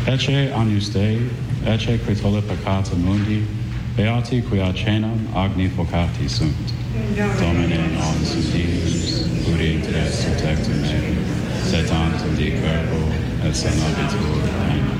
Ecce agnus Dei, ecce critole peccata mundi, beati quia cenam agni vocati sunt. Domine non sudius, udi interes ut ectum me, sed tantum di corpo et sanabitur. Amen.